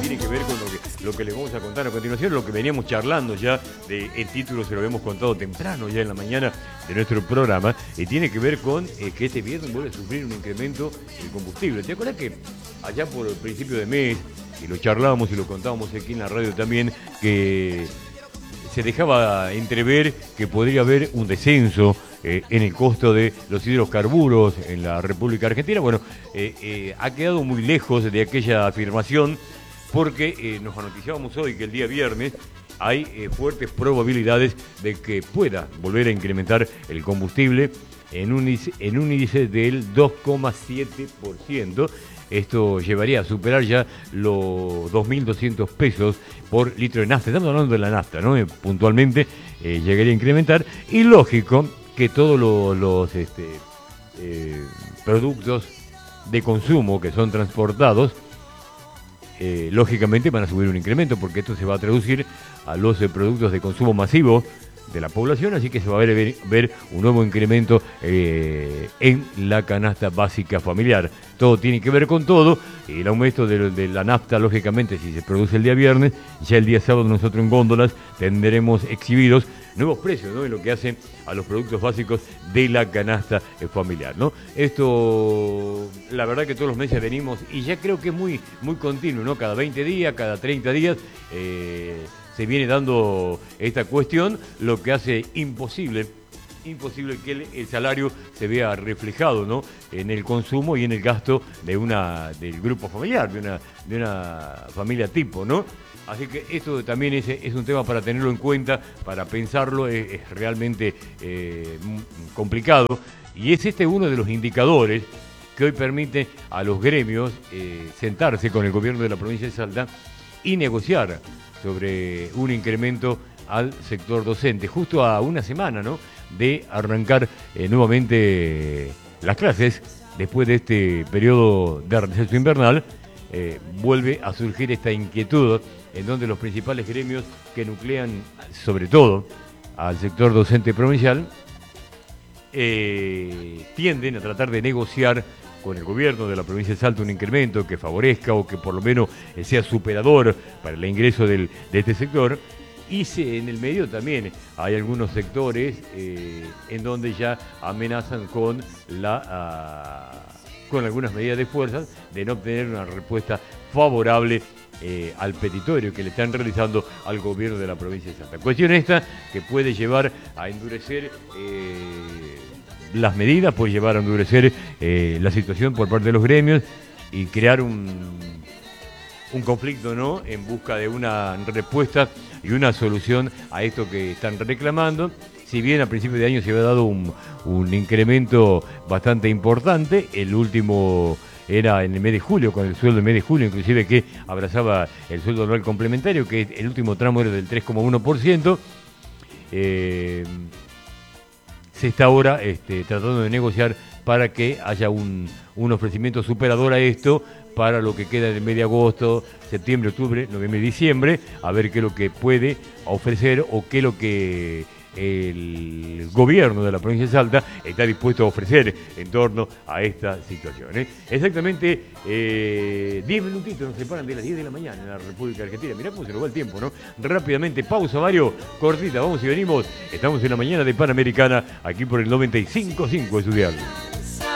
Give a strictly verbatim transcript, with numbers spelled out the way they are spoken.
tiene que ver con lo que, lo que les vamos a contar a continuación, lo que veníamos charlando ya, de, el título se lo habíamos contado temprano ya en la mañana de nuestro programa, y tiene que ver con eh, que este viernes vuelve a sufrir un incremento del combustible. ¿Te acuerdas que allá por el principio de mes, y lo charlábamos y lo contábamos aquí en la radio también, que se dejaba entrever que podría haber un descenso eh, en el costo de los hidrocarburos en la República Argentina? Bueno, eh, eh, ha quedado muy lejos de aquella afirmación, porque eh, nos anoticiábamos hoy que el día viernes hay eh, fuertes probabilidades de que pueda volver a incrementar el combustible en un índice, en un índice del dos coma siete por ciento. Esto llevaría a superar ya los dos mil doscientos pesos por litro de nafta. Estamos hablando de la nafta, ¿no? Eh, puntualmente eh, llegaría a incrementar. Y lógico que todos los, los este, eh, productos de consumo que son transportados, eh, lógicamente van a subir un incremento, porque esto se va a traducir a los eh, productos de consumo masivo de la población, así que se va a ver, ver, ver un nuevo incremento eh, en la canasta básica familiar. Todo tiene que ver con todo, y el aumento de, de la nafta, lógicamente, si se produce el día viernes, ya el día sábado nosotros en góndolas tendremos exhibidos nuevos precios, ¿no?, en lo que hace a los productos básicos de la canasta eh, familiar, ¿no? Esto, la verdad que todos los meses venimos, y ya creo que es muy, muy continuo, ¿no? Cada veinte días, cada treinta días, eh, se viene dando esta cuestión, lo que hace imposible, imposible que el, el salario se vea reflejado, ¿no?, en el consumo y en el gasto de una, del grupo familiar, de una, de una familia tipo, ¿no? Así que esto también es, es un tema para tenerlo en cuenta, para pensarlo, es, es realmente eh, complicado. Y es este uno de los indicadores que hoy permite a los gremios eh, sentarse con el gobierno de la provincia de Salta y negociar sobre un incremento al sector docente, justo a una semana, ¿no?, de arrancar eh, nuevamente las clases. Después de este periodo de receso invernal, eh, vuelve a surgir esta inquietud en donde los principales gremios que nuclean sobre todo al sector docente provincial eh, tienden a tratar de negociar con el gobierno de la provincia de Salta un incremento que favorezca o que por lo menos sea superador para el ingreso del, de este sector. Y se, en el medio también hay algunos sectores eh, en donde ya amenazan con, la, uh, con algunas medidas de fuerza de no obtener una respuesta favorable eh, al petitorio que le están realizando al gobierno de la provincia de Salta. Cuestión esta que puede llevar a endurecer eh, las medidas, puede llevar a endurecer eh, la situación por parte de los gremios y crear un, un conflicto, ¿no?, en busca de una respuesta y una solución a esto que están reclamando. Si bien a principios de año se había dado un, un incremento bastante importante, el último era en el mes de julio, con el sueldo del mes de julio, inclusive que abrazaba el sueldo anual complementario, que el último tramo era del tres coma uno por ciento. Eh, se está ahora este, tratando de negociar para que haya un, un ofrecimiento superador a esto para lo que queda del mes de agosto, septiembre, octubre, noviembre y diciembre, a ver qué es lo que puede ofrecer o qué es lo que el gobierno de la provincia de Salta está dispuesto a ofrecer en torno a esta situación, ¿eh? Exactamente eh, diez minutitos nos separan de las diez de la mañana en la República Argentina. Mirá cómo se nos va el tiempo, ¿no? Rápidamente, pausa, Mario, cortita, vamos y venimos. Estamos en la mañana de Panamericana, aquí por el noventa y cinco punto cinco de su diario.